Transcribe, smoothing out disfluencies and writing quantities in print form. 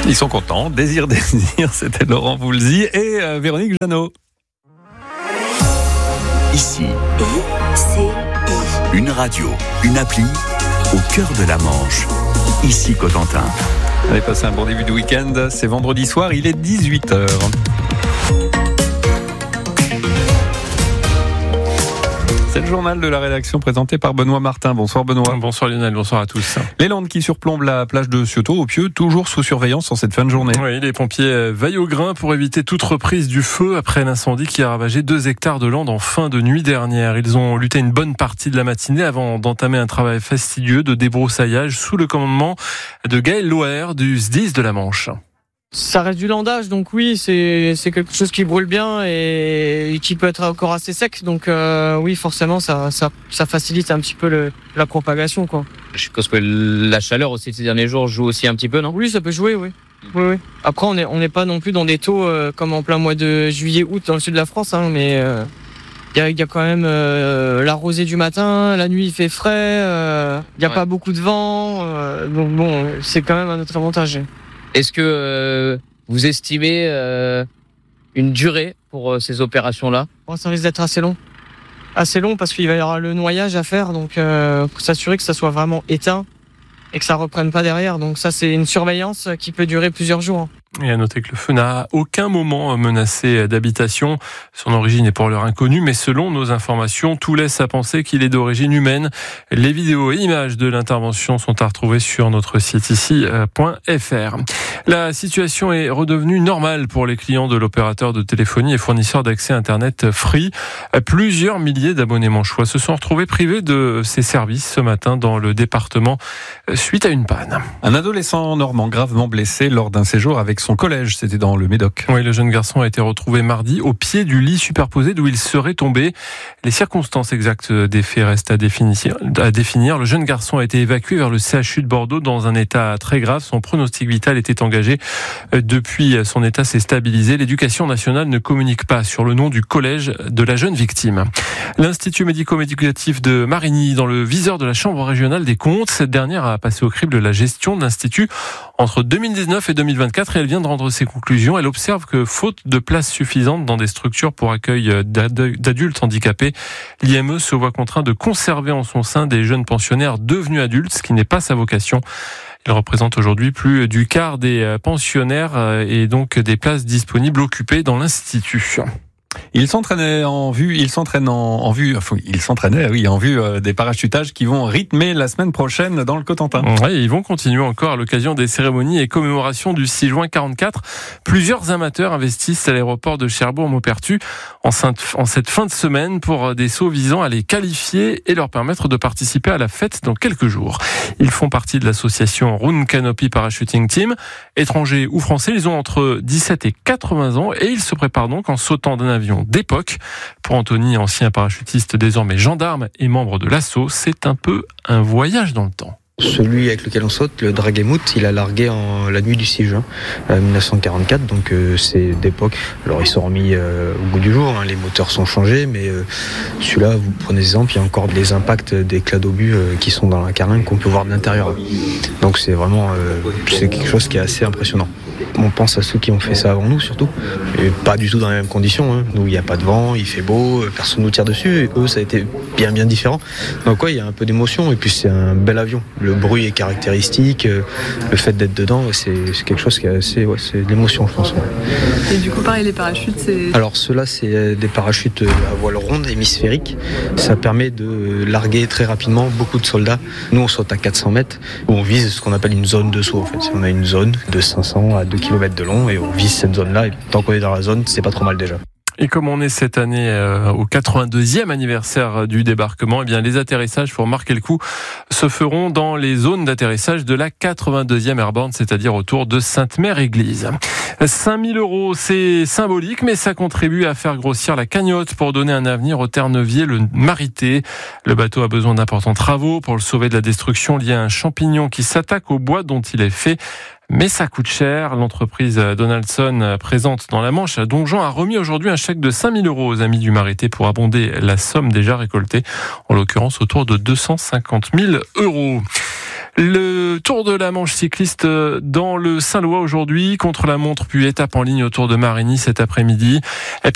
Ils sont contents. Désir, c'était Laurent Voulzy et Véronique Jeannot. Ici, une radio, une appli au cœur de la Manche. Ici Cotentin. Allez, passez un bon début de week-end. C'est vendredi soir, il est 18h. C'est le journal de la rédaction présenté par Benoît Martin. Bonsoir Benoît. Bonsoir Lionel, bonsoir à tous. Les Landes qui surplombent la plage de Cioto au Pieux, toujours sous surveillance en cette fin de journée. Oui, les pompiers veillent au grain pour éviter toute reprise du feu après l'incendie qui a ravagé 2 hectares de Landes en fin de nuit dernière. Ils ont lutté une bonne partie de la matinée avant d'entamer un travail fastidieux de débroussaillage sous le commandement de Gaël Loer du SDIS de la Manche. Ça reste du landage, donc oui, c'est quelque chose qui brûle bien et qui peut être encore assez sec. Donc oui, forcément, ça facilite un petit peu la propagation, quoi. Je suppose que la chaleur aussi de ces derniers jours joue aussi un petit peu, non ? Oui, ça peut jouer, oui. Oui. Après, on n'est pas non plus dans des taux comme en plein mois de juillet-août dans le sud de la France, hein, mais il y a quand même la rosée du matin, la nuit il fait frais, il n'y a pas beaucoup de vent, donc bon, c'est quand même un autre avantage. Est-ce que vous estimez une durée pour ces opérations-là ? Bon, ça risque d'être assez long parce qu'il va y avoir le noyage à faire, donc pour s'assurer que ça soit vraiment éteint et que ça reprenne pas derrière. Donc ça, c'est une surveillance qui peut durer plusieurs jours. Et à noter que le feu n'a à aucun moment menacé d'habitation. Son origine est pour l'heure inconnue, mais selon nos informations, tout laisse à penser qu'il est d'origine humaine. Les vidéos et images de l'intervention sont à retrouver sur notre site ici.fr. La situation est redevenue normale pour les clients de l'opérateur de téléphonie et fournisseur d'accès Internet Free. Plusieurs milliers d'abonnés manchois se sont retrouvés privés de ces services ce matin dans le département suite à une panne. Un adolescent normand gravement blessé lors d'un séjour avec son collège, c'était dans le Médoc. Oui, le jeune garçon a été retrouvé mardi au pied du lit superposé d'où il serait tombé. Les circonstances exactes des faits restent à définir. Le jeune garçon a été évacué vers le CHU de Bordeaux dans un état très grave. Son pronostic vital était engagé. Depuis, son état s'est stabilisé. L'Éducation nationale ne communique pas sur le nom du collège de la jeune victime. L'Institut médico-éducatif de Marigny, dans le viseur de la Chambre régionale des comptes, cette dernière a passé au crible la gestion de l'Institut entre 2019 et 2024 et elle vient de rendre ses conclusions. Elle observe que faute de place suffisante dans des structures pour accueil d'adultes handicapés, l'IME se voit contraint de conserver en son sein des jeunes pensionnaires devenus adultes, ce qui n'est pas sa vocation. Il représente aujourd'hui plus du quart des pensionnaires et donc des places disponibles occupées dans l'Institut. Il s'entraînait en vue des parachutages qui vont rythmer la semaine prochaine dans le Cotentin. Oui, ils vont continuer encore à l'occasion des cérémonies et commémorations du 6 juin 44. Plusieurs amateurs investissent à l'aéroport de Cherbourg-Maupertuis en cette fin de semaine pour des sauts visant à les qualifier et leur permettre de participer à la fête dans quelques jours. Ils font partie de l'association Rune Canopy Parachuting Team. Étrangers ou français, ils ont entre 17 et 80 ans et ils se préparent donc en sautant d'un avion d'époque. Pour Anthony, ancien parachutiste désormais gendarme et membre de l'assaut, c'est un peu un voyage dans le temps. Celui avec lequel on saute, le Draguemout, il a largué la nuit du 6 juin 1944, donc c'est d'époque. Alors ils sont remis au goût du jour, les moteurs sont changés, mais celui-là, vous prenez exemple, il y a encore des impacts d'éclats d'obus qui sont dans la carlingue qu'on peut voir de l'intérieur. Donc c'est vraiment c'est quelque chose qui est assez impressionnant. On pense à ceux qui ont fait ça avant nous surtout, et pas du tout dans les mêmes conditions. Nous, il n'y a pas de vent, il fait beau, personne ne nous tire dessus, et eux, ça a été bien différent. Donc il y a un peu d'émotion, et puis c'est un bel avion. Le bruit est caractéristique, le fait d'être dedans, c'est quelque chose qui est assez, c'est de l'émotion, je pense. Et du coup, pareil, les parachutes, c'est... Alors ceux-là, c'est des parachutes à voile ronde, hémisphérique. Ça permet de larguer très rapidement beaucoup de soldats. Nous, on saute à 400 mètres, où on vise ce qu'on appelle une zone de saut, en fait. On a une zone de 500 à 2 km de long, et on vise cette zone-là, et tant qu'on est dans la zone, c'est pas trop mal déjà. Et comme on est cette année au 82e anniversaire du débarquement, eh bien les atterrissages pour marquer le coup se feront dans les zones d'atterrissage de la 82e Airborne, c'est-à-dire autour de Sainte-Mère-Église. 5 000 €, c'est symbolique, mais ça contribue à faire grossir la cagnotte pour donner un avenir au Terre-Neuvier, le Marité. Le bateau a besoin d'importants travaux pour le sauver de la destruction liée à un champignon qui s'attaque au bois dont il est fait. Mais ça coûte cher. L'entreprise Donaldson, présente dans la Manche à Donjon, a remis aujourd'hui un chèque de 5 000 € aux amis du Marité pour abonder la somme déjà récoltée, en l'occurrence autour de 250 000 €. Le Tour de la Manche cycliste dans le Saint-Lois aujourd'hui, contre la montre, puis étape en ligne autour de Marigny cet après-midi.